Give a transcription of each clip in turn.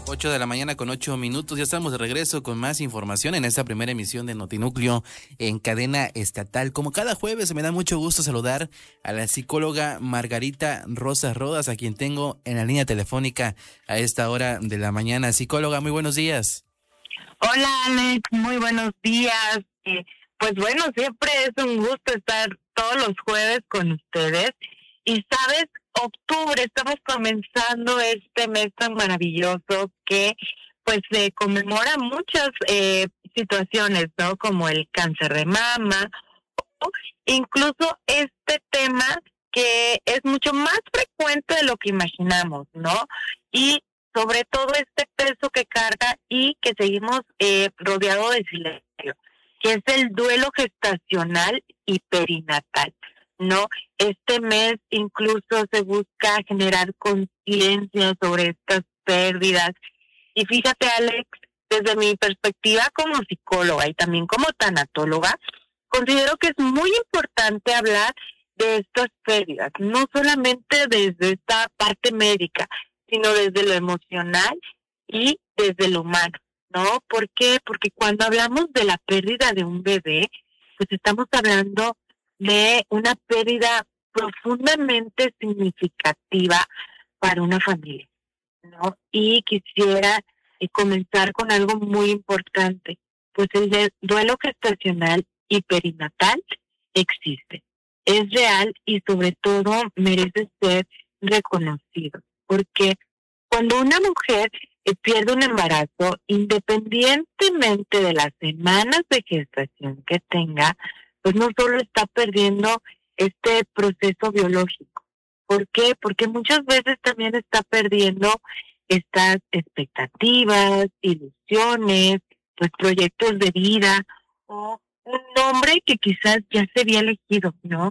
8 de la mañana con 8 minutos. Ya estamos de regreso con más información en esta primera emisión de Notinúcleo en cadena estatal. Como cada jueves, me da mucho gusto saludar a la psicóloga Margarita Rosas Rodas, a quien tengo en la línea telefónica a esta hora de la mañana. Psicóloga, muy buenos días. Hola Alex, muy buenos días. Pues bueno, siempre es un gusto estar todos los jueves con ustedes. Y sabes, octubre, estamos comenzando este mes tan maravilloso que pues se conmemora muchas situaciones, ¿no? Como el cáncer de mama, o incluso este tema que es mucho más frecuente de lo que imaginamos, ¿no? Y sobre todo este peso que carga y que seguimos rodeado de silencio, que es el duelo gestacional y perinatal, ¿no? Este mes incluso se busca generar conciencia sobre estas pérdidas. Y fíjate, Alex, desde mi perspectiva como psicóloga y también como tanatóloga, considero que es muy importante hablar de estas pérdidas, no solamente desde esta parte médica, sino desde lo emocional y desde lo humano, ¿no? ¿Por qué? Porque cuando hablamos de la pérdida de un bebé, pues estamos hablando de una pérdida profundamente significativa para una familia, ¿no? Y quisiera comenzar con algo muy importante, pues el duelo gestacional y perinatal existe, es real y sobre todo merece ser reconocido, porque cuando una mujer pierde un embarazo, independientemente de las semanas de gestación que tenga, pues no solo está perdiendo este proceso biológico. ¿Por qué? Porque muchas veces también está perdiendo estas expectativas, ilusiones, pues proyectos de vida o un nombre que quizás ya se había elegido, ¿no?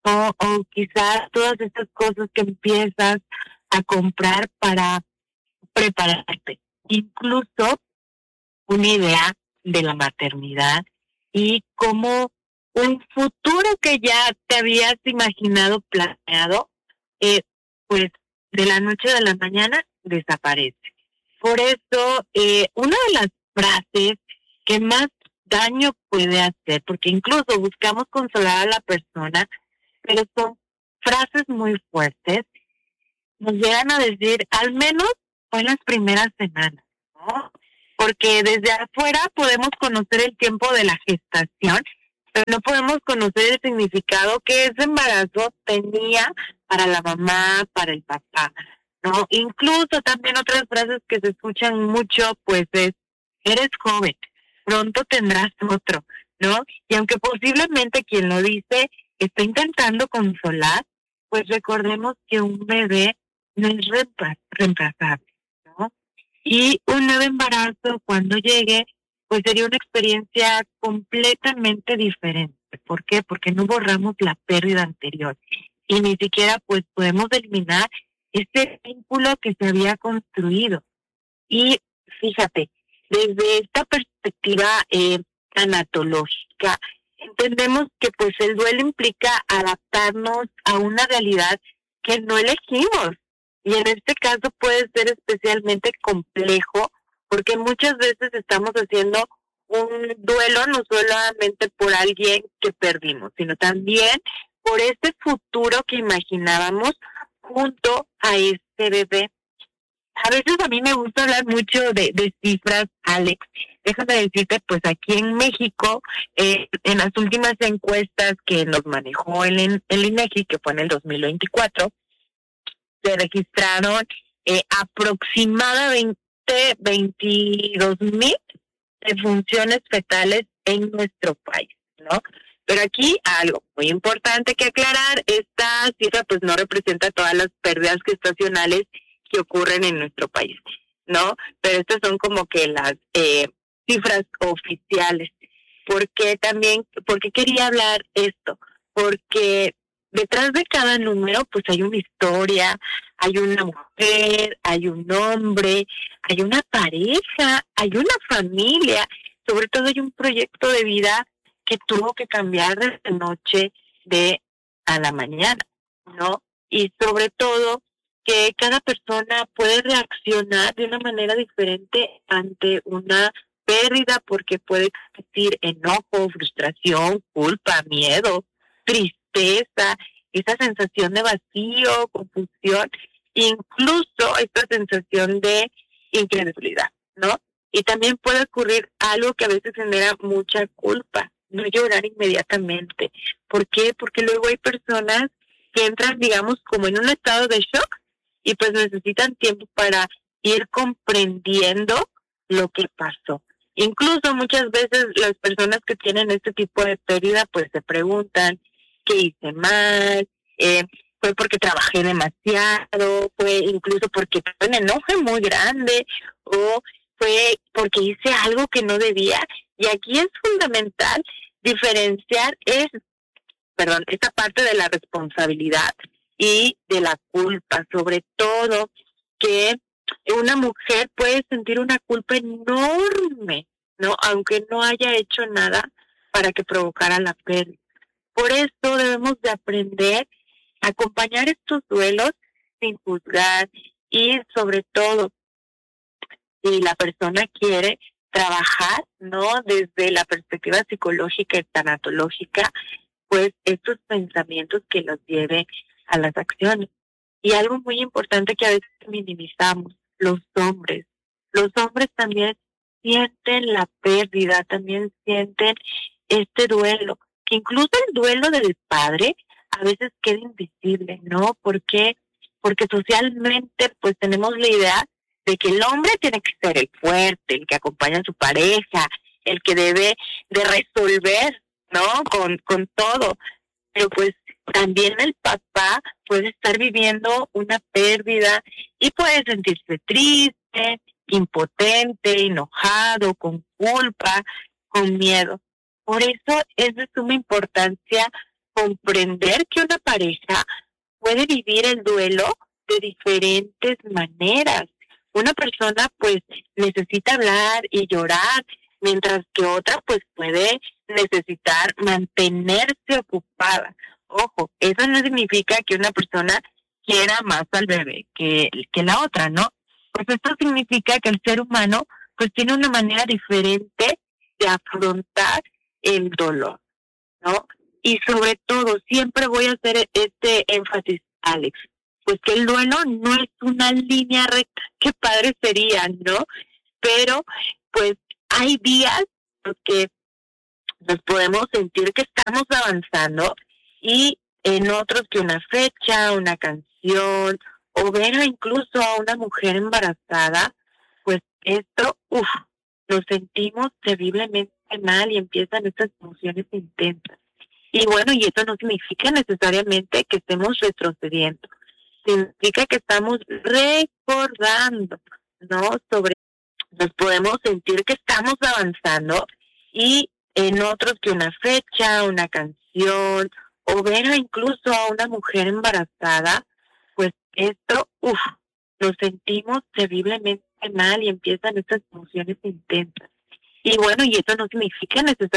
O quizás todas estas cosas que empiezas a comprar para prepararte. Incluso una idea de la maternidad y como un futuro que ya te habías imaginado, planeado, eh, pues de la noche a la mañana desaparece. Por eso, una de las frases que más daño puede hacer, porque incluso buscamos consolar a la persona, pero son frases muy fuertes, nos llegan a decir, al menos fue en las primeras semanas, ¿no? Porque desde afuera podemos conocer el tiempo de la gestación, pero no podemos conocer el significado que ese embarazo tenía para la mamá, para el papá, ¿no? Incluso también otras frases que se escuchan mucho, pues es, eres joven, pronto tendrás otro, ¿no? Y aunque posiblemente quien lo dice está intentando consolar, pues recordemos que un bebé no es reemplazable, ¿no? Y un nuevo embarazo cuando llegue, pues sería una experiencia completamente diferente. ¿Por qué? Porque no borramos la pérdida anterior y ni siquiera pues podemos eliminar ese vínculo que se había construido. Y fíjate, desde esta perspectiva tanatológica, entendemos que pues el duelo implica adaptarnos a una realidad que no elegimos. Y en este caso puede ser especialmente complejo porque muchas veces estamos haciendo un duelo no solamente por alguien que perdimos, sino también por este futuro que imaginábamos junto a este bebé. A veces a mí me gusta hablar mucho de cifras, Alex. Déjame decirte, pues aquí en México, en las últimas encuestas que nos manejó el INEGI, que fue en el 2024, se registraron aproximadamente 22,000 defunciones fetales en nuestro país, ¿no? Pero aquí algo muy importante que aclarar, esta cifra pues no representa todas las pérdidas gestacionales que ocurren en nuestro país, ¿no? Pero estas son como que las cifras oficiales. ¿Por qué quería hablar esto? Porque detrás de cada número pues hay una historia, hay una mujer, hay un hombre, hay una pareja, hay una familia, sobre todo hay un proyecto de vida que tuvo que cambiar de la noche de a la mañana, ¿no? Y sobre todo que cada persona puede reaccionar de una manera diferente ante una pérdida, porque puede existir enojo, frustración, culpa, miedo, tristeza, esa sensación de vacío, confusión, incluso esta sensación de incredulidad, ¿no? Y también puede ocurrir algo que a veces genera mucha culpa, no llorar inmediatamente. ¿Por qué? Porque luego hay personas que entran, digamos, como en un estado de shock y pues necesitan tiempo para ir comprendiendo lo que pasó. Incluso muchas veces las personas que tienen este tipo de pérdida pues se preguntan, ¿qué hice mal? Fue porque trabajé demasiado, fue incluso porque tuve un enojo muy grande, o fue porque hice algo que no debía. Y aquí es fundamental diferenciar esta parte de la responsabilidad y de la culpa, sobre todo que una mujer puede sentir una culpa enorme, ¿no? Aunque no haya hecho nada para que provocara la pérdida. Por eso debemos de aprender a acompañar estos duelos sin juzgar, y sobre todo, si la persona quiere trabajar, ¿no? Desde la perspectiva psicológica y tanatológica, pues estos pensamientos que los lleve a las acciones. Y algo muy importante que a veces minimizamos, los hombres. Los hombres también sienten la pérdida, también sienten este duelo, que incluso el duelo del padre a veces queda invisible, ¿no? ¿Por qué? Porque socialmente pues tenemos la idea de que el hombre tiene que ser el fuerte, el que acompaña a su pareja, el que debe de resolver, ¿no? Con todo. Pero pues también el papá puede estar viviendo una pérdida y puede sentirse triste, impotente, enojado, con culpa, con miedo. Por eso es de suma importancia comprender que una pareja puede vivir el duelo de diferentes maneras. Una persona pues necesita hablar y llorar, mientras que otra pues puede necesitar mantenerse ocupada. Ojo, eso no significa que una persona quiera más al bebé que la otra, ¿no? Pues esto significa que el ser humano pues tiene una manera diferente de afrontar el dolor, ¿no? Y sobre todo, siempre voy a hacer este énfasis, Alex, pues que el duelo no es una línea recta, qué padre sería, ¿no? Pero pues hay días en los que nos podemos sentir que estamos avanzando, y en otros que una fecha, una canción, o ver incluso a una mujer embarazada, pues esto, nos sentimos terriblemente mal y empiezan estas emociones intensas. Y bueno, y eso no significa necesariamente que estemos retrocediendo, significa que estamos recordando, ¿no? Nos podemos sentir que estamos avanzando, y en otros que una fecha, una canción, o ver incluso a una mujer embarazada, pues esto, nos sentimos terriblemente mal y empiezan estas emociones intensas. Y bueno, y eso no significa necesariamente